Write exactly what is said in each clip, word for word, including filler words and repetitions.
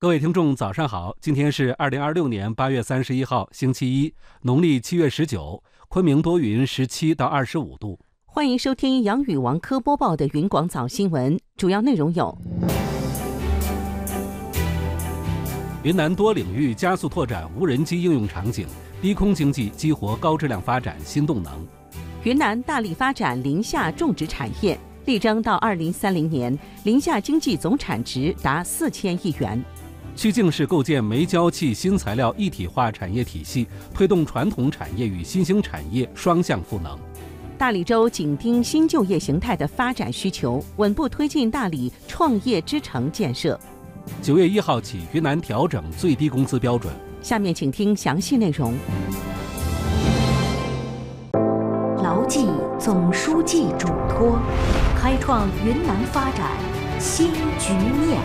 各位听众早上好，今天是二零二六年八月三十一号星期一，农历七月十九，昆明多云十七到二十五度。 欢迎收听杨宇王科播报的云广早新闻，主要内容有： 云南多领域加速拓展无人机应用场景，低空经济激活高质量发展新动能； 云南大力发展林下种植产业，力争到二零三零年林下经济总产值达四千亿元； 曲靖市构建煤焦气新材料一体化产业体系，推动传统产业与新兴产业双向赋能； 大理州紧盯新就业形态的发展需求，稳步推进大理创业之城建设。 九月一号起，云南调整最低工资标准。 下面请听详细内容。 牢记总书记嘱托，开创云南发展新局面。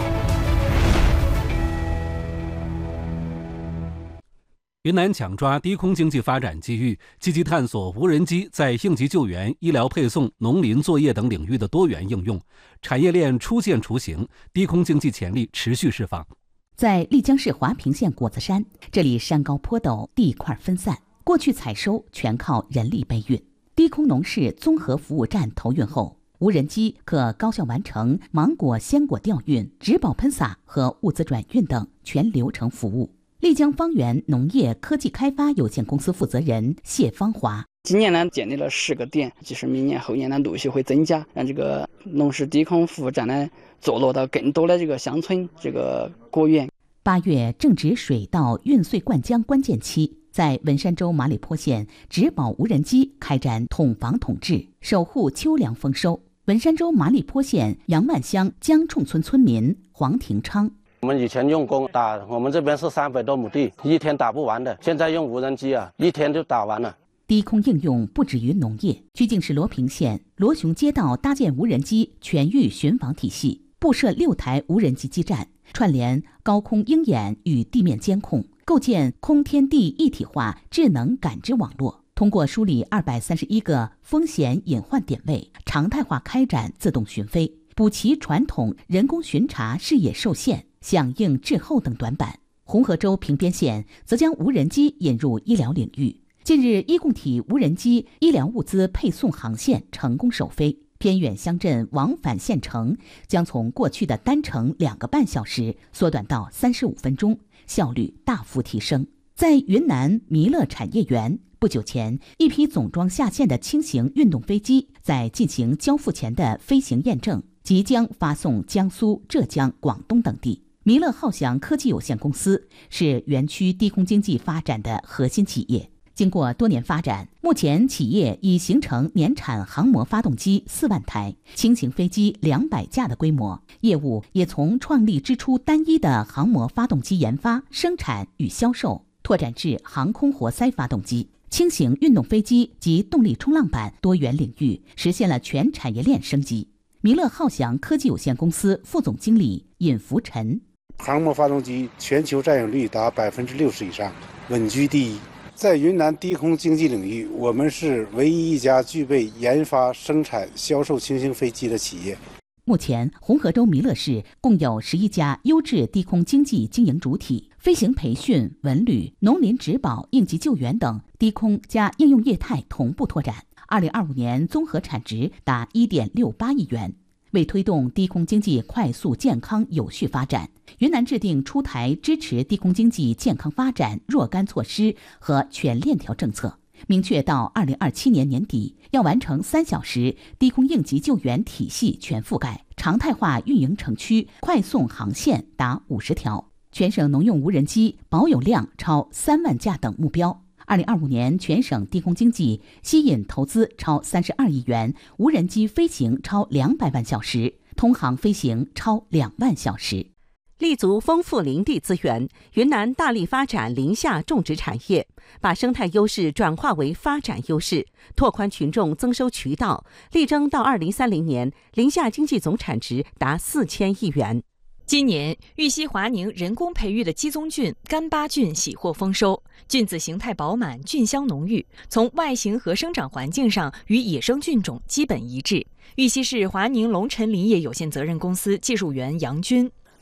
云南抢抓低空经济发展机遇，积极探索无人机在应急救援、医疗配送、农林作业等领域的多元应用，产业链初现雏形，低空经济潜力持续释放。 在丽江市华坪县果子山，这里山高坡陡，地块分散，过去采收全靠人力背运。低空农事综合服务站投运后，无人机可高效完成芒果、鲜果调运、植保喷洒和物资转运等全流程服务。丽江方源农业科技开发有限公司负责人谢芳华： 今年呢建立了十个点，其实明年后年呢陆续会增加，让这个农事低空服务站呢坐落到更多的这个乡村、这个果园。 八月正值水稻运穗灌浆关键期，在文山州马里坡县，植保无人机开展统防统治，守护秋粮丰收。文山州马里坡县杨万乡江冲村村民黄廷昌： 我们以前用工打，我们这边是三百多亩地，一天打不完的。现在用无人机啊，一天就打完了。 低空应用不止于农业，曲靖市罗坪县罗雄街道搭建无人机全域巡防体系，布设六台无人机基站，串联高空鹰眼与地面监控，构建空天地一体化智能感知网络。通过梳理二百三十一个风险隐患点位，常态化开展自动巡飞，补齐传统人工巡查视野受限、响应滞后等短板。红河州平边县则将无人机引入医疗领域。近日，医共体无人机医疗物资配送航线成功首飞，偏远乡镇往返县城将从过去的单程两个半小时缩短到三十五分钟，效率大幅提升。在云南弥勒产业园，不久前，一批总装下线的轻型运动飞机在进行交付前的飞行验证，即将发送江苏、浙江、广东等地。弥勒浩翔科技有限公司是园区低空经济发展的核心企业。经过多年发展，目前企业已形成年产航模发动机四万台、轻型飞机两百架的规模，业务也从创立之初单一的航模发动机研发、生产与销售，拓展至航空活塞发动机、轻型运动飞机及动力冲浪板多元领域，实现了全产业链升级。弥勒浩翔科技有限公司副总经理尹福臣： 航模发动机全球占有率达百分之六十以上，稳居第一。在云南低空经济领域，我们是唯一一家具备研发、生产、销售轻型飞机的企业。 目前，红河州弥勒市共有十一家优质低空经济经营主体，飞行培训、文旅、农林植保、应急救援等低空加应用业态同步拓展。二零二五年综合产值达一点六八亿元。为推动低空经济快速健康有序发展，云南制定出台支持低空经济健康发展若干措施和全链条政策，明确到二零二七年年底要完成三小时低空应急救援体系全覆盖，常态化运营城区快送航线达五十条，全省农用无人机保有量超三万架等目标。二零二五年全省低空经济吸引投资超三十二亿元，无人机飞行超两百万小时，通航飞行超两万小时。 立足丰富林地资源，云南大力发展林下种植产业，把生态优势转化为发展优势，拓宽群众增收渠道，力争到二零三零年林下经济总产值达四千亿元。 今年，玉溪华宁人工培育的鸡枞菌干巴菌喜获丰收，菌子形态饱满，菌香浓郁，从外形和生长环境上与野生菌种基本一致。玉溪市华宁龙辰林业有限责任公司技术员杨军：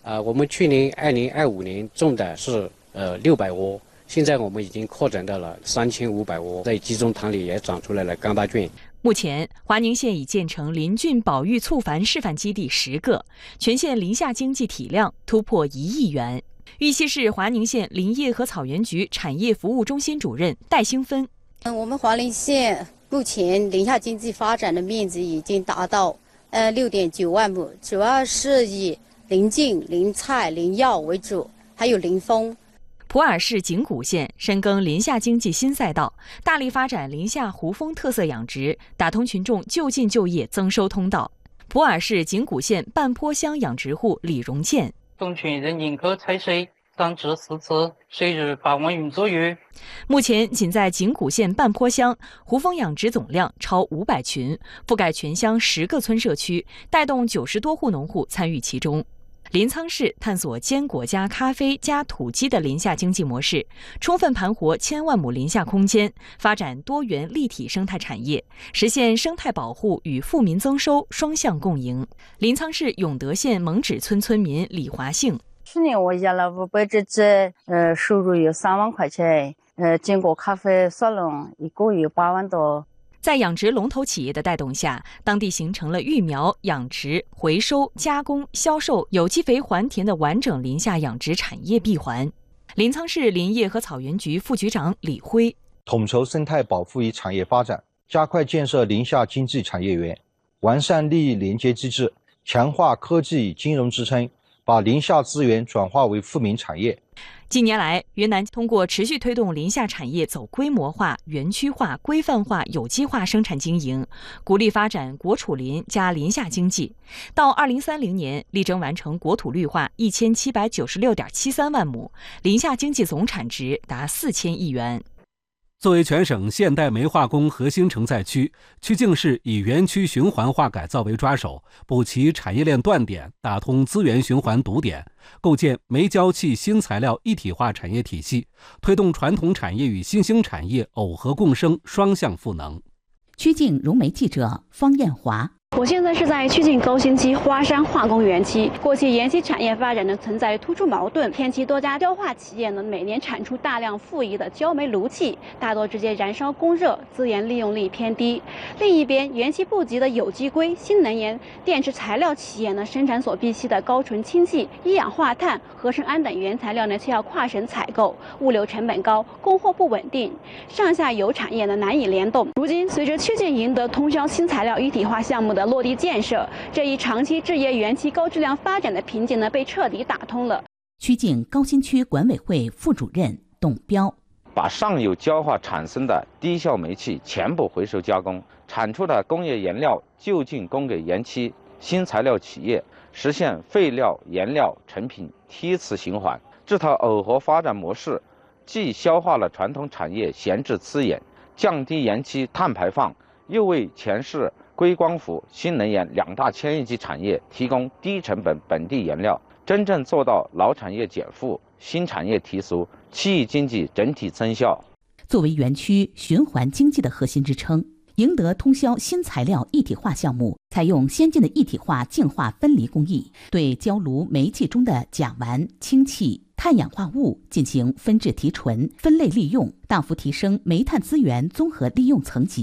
呃，我们去年二零二五年种的是呃六百窝，现在我们已经扩展到了三千五百窝，在集中塘里也长出来了干巴菌。 目前，华宁县已建成林菌保育促繁示范基地十个，全县林下经济体量突破一亿元。玉溪市华宁县林业和草原局产业服务中心主任戴兴芬： 嗯，我们华宁县目前林下经济发展的面积已经达到呃六点九万亩，主要是以林菁、林菜、林药为主，还有林蜂。 普洱市景谷县深耕林下经济新赛道，大力发展林下胡蜂特色养殖，打通群众就近就业增收通道。普洱市景谷县半坡乡养殖户李荣建： 种群人均可采水三至四次，水日八万余左右。 目前仅在景谷县半坡乡，胡蜂养殖总量超五百群，覆盖全乡十个村社区，带动九十多户农户参与其中。临沧市探索坚果加咖啡加土鸡的林下经济模式，充分盘活千万亩林下空间，发展多元立体生态产业，实现生态保护与富民增收双向共赢。临沧市永德县蒙止村村民李华兴： 去年我养了五百只鸡，呃，收入有三万块钱，呃，坚果咖啡沙龙一个月八万多。 在养殖龙头企业的带动下，当地形成了育苗、养殖、回收、加工、销售有机肥还田的完整林下养殖产业闭环。临沧市林业和草原局副局长李辉： 统筹生态保护与产业发展，加快建设林下经济产业园，完善利益连接机制，强化科技与金融支撑，把林下资源转化为富民产业。 近年来，云南通过持续推动林下产业走规模化、园区化、规范化、有机化生产经营，鼓励发展国储林加林下经济。到二零三零年，力争完成国土绿化一千七百九十六点七三万亩，林下经济总产值达四千亿元。 作为全省现代煤化工核心承载区，曲靖市以园区循环化改造为抓手，补齐产业链断点，打通资源循环堵点，构建煤焦气新材料一体化产业体系，推动传统产业与新兴产业耦合共生，双向赋能。 曲靖融媒记者方艳华。 我现在是在曲靖高新区花山化工园区。过去园区产业发展呢存在突出矛盾，片区多家焦化企业呢每年产出大量富余的焦煤炉气，大多直接燃烧供热，资源利用率偏低。另一边，园区布局的有机硅、新能源、电池材料企业呢生产所必需的高纯氢气、一氧化碳、合成氨等原材料呢却要跨省采购，物流成本高，供货不稳定，上下游产业呢难以联动。如今，随着曲靖赢得通霄新材料一体化项目的落地建设，这一长期制业园区高质量发展的瓶颈呢被彻底打通了。 曲靖高新区管委会副主任董彪： 把上游焦化产生的低效煤气全部回收加工，产出的工业原料就近供给园区新材料企业，实现废料原料成品梯次循环。这套耦合发展模式既消化了传统产业闲置资源，降低园区碳排放，又为全市硅光伏、新能源两大千亿级产业提供低成本本地原料，真正做到老产业减负、新产业提速，区域经济整体增效。 作为园区循环经济的核心支撑，赢得通霄新材料一体化项目，采用先进的一体化净化分离工艺，对焦炉煤气中的甲烷、氢气、碳氧化物进行分制提纯、分类利用，大幅提升煤炭资源综合利用层级。